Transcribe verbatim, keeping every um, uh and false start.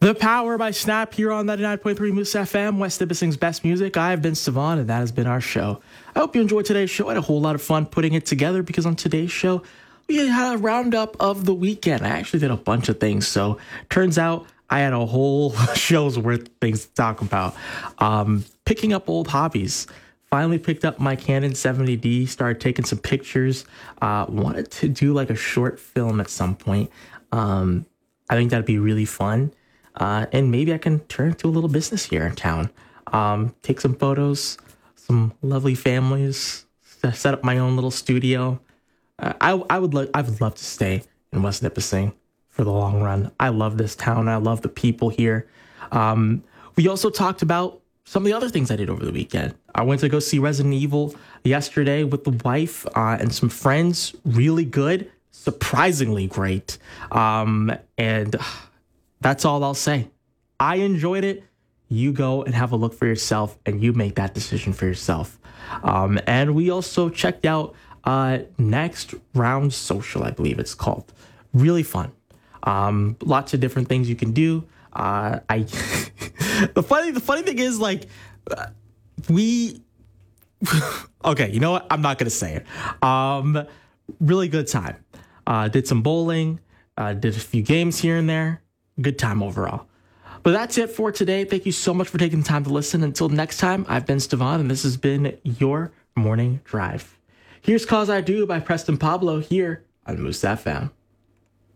The Power by Snap here on ninety-nine point three Moose F M, West Nipissing's best music. I have been Savon, and that has been our show. I hope you enjoyed today's show. I had a whole lot of fun putting it together because on today's show, we had a roundup of the weekend. I actually did a bunch of things, so turns out I had a whole show's worth of things to talk about. Um, picking up old hobbies. Finally picked up my Canon seventy D, started taking some pictures. Uh, wanted to do like a short film at some point. Um, I think that'd be really fun. Uh, and maybe I can turn into a little business here in town. Um, take some photos, some lovely families, set up my own little studio. Uh, I I would lo- I would love to stay in West Nipissing for the long run. I love this town. I love the people here. Um, we also talked about some of the other things I did over the weekend. I went to go see Resident Evil yesterday with the wife uh, and some friends. Really good, surprisingly great. Um, and that's all I'll say. I enjoyed it. You go and have a look for yourself, and you make that decision for yourself. Um, and we also checked out uh, Next Round Social, I believe it's called. Really fun. Um, lots of different things you can do. Uh, I the funny the funny thing is like uh, we okay, you know what? I'm not gonna say it. Um, really good time. Uh, did some bowling. Uh, did a few games here and there. Good time overall. But that's it for today. Thank you so much for taking the time to listen. Until next time, I've been Stevan, and this has been your Morning Drive. Here's Cause I Do by Preston Pablo here on Moose F M.